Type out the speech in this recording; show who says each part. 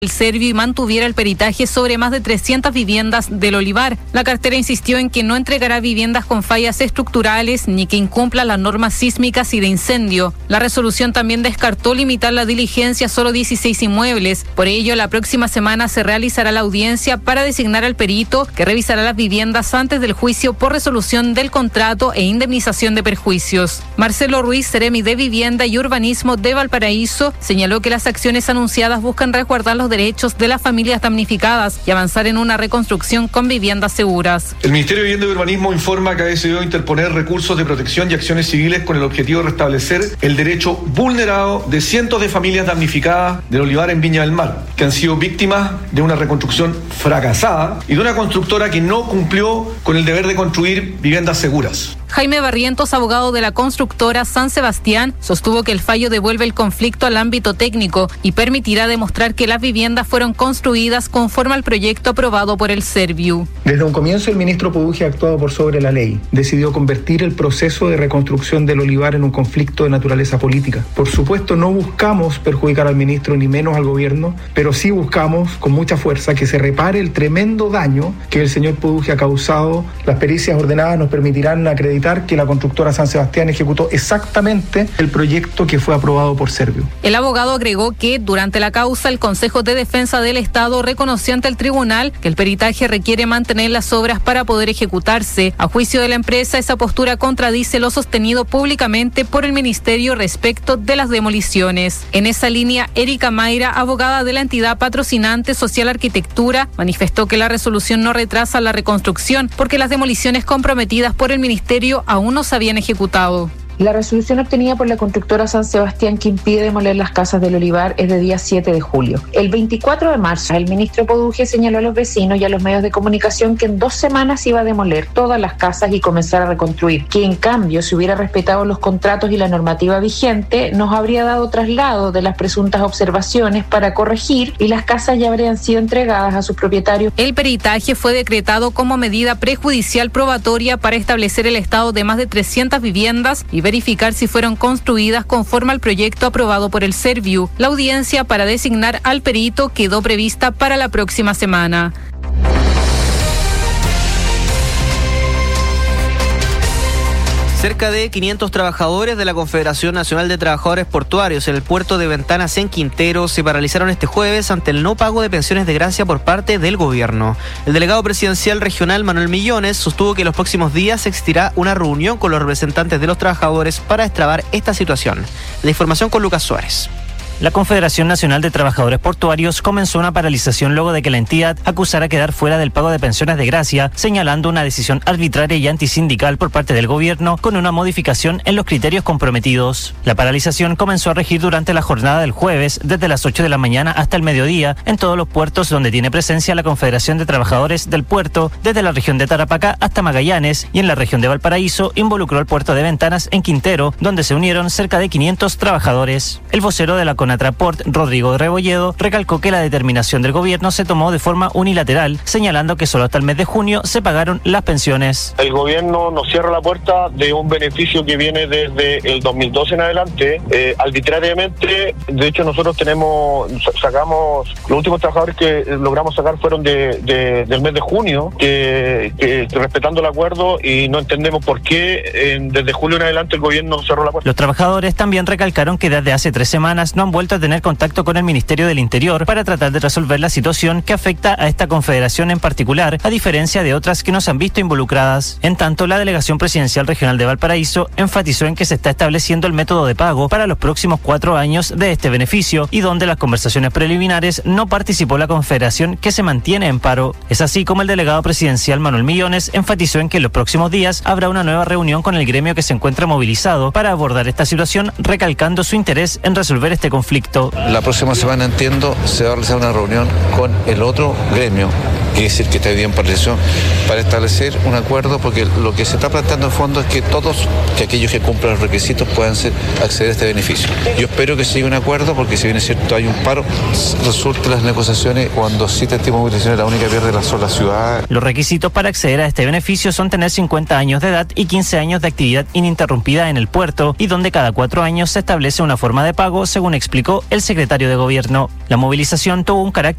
Speaker 1: el Servio y mantuviera el peritaje sobre más de 300 viviendas del Olivar. La cartera insistió en que no entregará viviendas con fallas estructurales ni que incumplan las normas sísmicas y de incendio. La resolución también descartó limitar la diligencia a solo 16 inmuebles. Por ello, la próxima semana se realizará la audiencia para designar al perito que revisará las viviendas antes del juicio por resolución del contrato e indemnización de perjuicios. Marcelo Ruiz, seremi de Vivienda y Urbanismo de Valparaíso, señaló que las acciones anunciadas buscan resguardar los derechos de las familias damnificadas y avanzar en una reconstrucción con viviendas seguras.
Speaker 2: El Ministerio de Vivienda y Urbanismo informa que ha decidido interponer recursos de protección y acciones civiles con el objetivo de restablecer el derecho vulnerado de cientos de familias damnificadas del Olivar en Viña del Mar, que han sido víctimas de una reconstrucción fracasada y de una constructora que no cumplió con el deber de construir viviendas seguras.
Speaker 1: Jaime Barrientos, abogado de la constructora San Sebastián, sostuvo que el fallo devuelve el conflicto al ámbito técnico y permitirá demostrar que las viviendas fueron construidas conforme al proyecto aprobado por el Serviu.
Speaker 3: Desde un comienzo, el ministro Pudugi ha actuado por sobre la ley. Decidió convertir el proceso de reconstrucción del Olivar en un conflicto de naturaleza política. Por supuesto, no buscamos perjudicar al ministro ni menos al gobierno, pero sí buscamos con mucha fuerza que se repare el tremendo daño que el señor Pudugi ha causado. Las pericias ordenadas nos permitirán acreditar que la constructora San Sebastián ejecutó exactamente el proyecto que fue aprobado por Serviu.
Speaker 1: El abogado agregó que durante la causa el Consejo de Defensa del Estado reconoció ante el tribunal que el peritaje requiere mantener las obras para poder ejecutarse. A juicio de la empresa, esa postura contradice lo sostenido públicamente por el ministerio respecto de las demoliciones. En esa línea, Erika Mayra, abogada de la entidad patrocinante Social Arquitectura, manifestó que la resolución no retrasa la reconstrucción porque las demoliciones comprometidas por el ministerio aún no se habían ejecutado.
Speaker 4: La resolución obtenida por la constructora San Sebastián que impide demoler las casas del Olivar es de día 7 de julio. El 24 de marzo, el ministro Pudugi señaló a los vecinos y a los medios de comunicación que en 2 semanas iba a demoler todas las casas y comenzar a reconstruir, que en cambio, si hubiera respetado los contratos y la normativa vigente, nos habría dado traslado de las presuntas observaciones para corregir y las casas ya habrían sido entregadas a sus propietarios.
Speaker 1: El peritaje fue decretado como medida prejudicial probatoria para establecer el estado de más de 300 viviendas y verificar si fueron construidas conforme al proyecto aprobado por el Serviu. La audiencia para designar al perito quedó prevista para la próxima semana.
Speaker 5: Cerca de 500 trabajadores de la Confederación Nacional de Trabajadores Portuarios en el puerto de Ventanas en Quintero se paralizaron este jueves ante el no pago de pensiones de gracia por parte del gobierno. El delegado presidencial regional Manuel Millones sostuvo que en los próximos días existirá una reunión con los representantes de los trabajadores para destrabar esta situación. La información con Lucas Suárez.
Speaker 6: La Confederación Nacional de Trabajadores Portuarios comenzó una paralización luego de que la entidad acusara quedar fuera del pago de pensiones de gracia, señalando una decisión arbitraria y antisindical por parte del gobierno con una modificación en los criterios comprometidos. La paralización comenzó a regir durante la jornada del jueves, desde las 8 de la mañana hasta el mediodía, en todos los puertos donde tiene presencia la Confederación de Trabajadores del Puerto, desde la región de Tarapacá hasta Magallanes, y en la región de Valparaíso involucró al puerto de Ventanas en Quintero, donde se unieron cerca de 500 trabajadores. El vocero de la Conatraport, Rodrigo Rebolledo, recalcó que la determinación del gobierno se tomó de forma unilateral, señalando que solo hasta el mes de junio se pagaron las pensiones.
Speaker 7: El gobierno nos cierra la puerta de un beneficio que viene desde el 2012 en adelante, arbitrariamente. De hecho, nosotros sacamos, los últimos trabajadores que logramos sacar fueron del mes de junio, que respetando el acuerdo, y no entendemos por qué desde julio en adelante el gobierno cerró la puerta.
Speaker 6: Los trabajadores también recalcaron que desde hace 3 semanas no han vuelto a tener contacto con el Ministerio del Interior para tratar de resolver la situación que afecta a esta confederación en particular, a diferencia de otras que no se han visto involucradas. En tanto, la Delegación Presidencial Regional de Valparaíso enfatizó en que se está estableciendo el método de pago para los próximos 4 años de este beneficio, y donde las conversaciones preliminares no participó la confederación, que se mantiene en paro. Es así como el delegado presidencial Manuel Millones enfatizó en que en los próximos días habrá una nueva reunión con el gremio que se encuentra movilizado para abordar esta situación, recalcando su interés en resolver este conflicto.
Speaker 8: La próxima semana, entiendo, se va a realizar una reunión con el otro gremio, quiere decir que está bien paralización, para establecer un acuerdo, porque lo que se está planteando en fondo es que aquellos que cumplan los requisitos puedan acceder a este beneficio. Yo espero que se llegue a un acuerdo, porque si bien es cierto hay un paro, resulta las negociaciones cuando cita este tipo de movilizaciones, la única que pierde la sola ciudad.
Speaker 6: Los requisitos para acceder a este beneficio son tener 50 años de edad y 15 años de actividad ininterrumpida en el puerto, y donde cada 4 años se establece una forma de pago, según explicó el secretario de Gobierno. La movilización tuvo un carácter